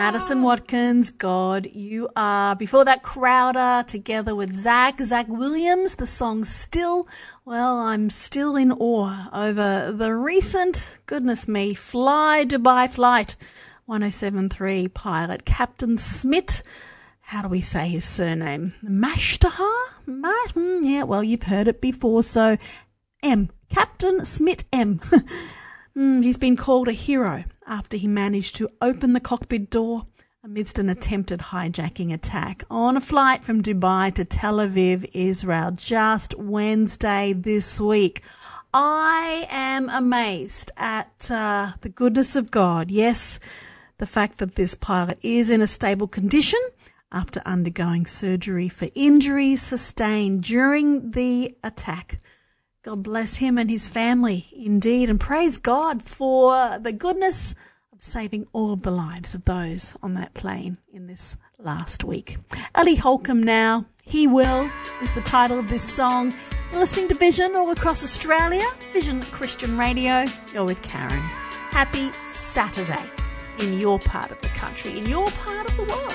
Madison Watkins, God, You Are. Before that, Crowder, together with Zach Williams, the song Still. Well, I'm still in awe over the recent, goodness me, Fly Dubai Flight 1073 pilot, Captain Smit. How do we say his surname? Mashtahar? Yeah, well, you've heard it before, so M. Captain Smit M. He's been called a hero after he managed to open the cockpit door amidst an attempted hijacking attack on a flight from Dubai to Tel Aviv, Israel, just Wednesday this week. I am amazed at the goodness of God. Yes, the fact that this pilot is in a stable condition after undergoing surgery for injuries sustained during the attack. God bless him and his family indeed, and praise God for the goodness of saving all of the lives of those on that plane in this last week. Ali Holcomb now, He Will, is the title of this song. You're listening to Vision all across Australia, Vision Christian Radio. You're with Karen. Happy Saturday in your part of the country, in your part of the world.